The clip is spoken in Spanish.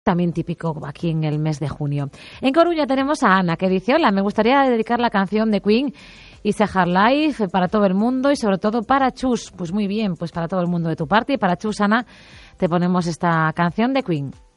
también típico aquí en el mes de junio. En Coruña tenemos a Ana, que dice: hola, me gustaría dedicar la canción de Queen It's a Hard Life para todo el mundo y sobre todo para Chus. Pues muy bien, pues para todo el mundo de tu parte y para Chus, Ana, te ponemos esta canción de Queen.